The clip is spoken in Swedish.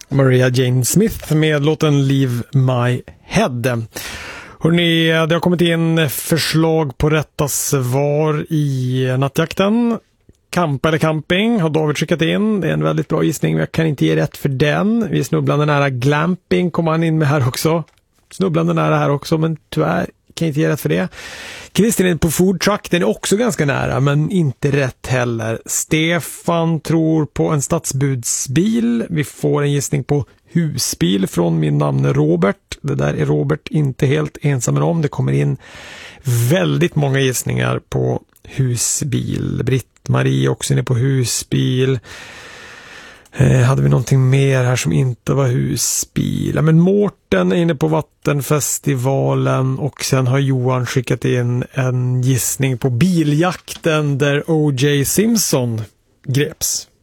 Maria Jane Smith med låten Leave My Head. Hörrni, det har kommit in förslag på rätta svar i nattjakten. Kampa eller camping har David skickat in. Det är en väldigt bra gissning, men jag kan inte ge rätt för den. Vi är snubblande nära glamping, kommer han in med här också. Snubblande nära här också, men tyvärr kan jag inte ge rätt för det. Kristin är på food truck, den är också ganska nära, men inte rätt heller. Stefan tror på en stadsbudsbil. Vi får en gissning på husbil från min namn Robert. Det där är Robert inte helt ensam om. Det kommer in väldigt många gissningar på husbil. Britt-Marie också inne på husbil. Hade vi någonting mer här som inte var husbil? Ja, men Mårten är inne på Vattenfestivalen och sen har Johan skickat in en gissning på biljakten där O.J. Simpson greps.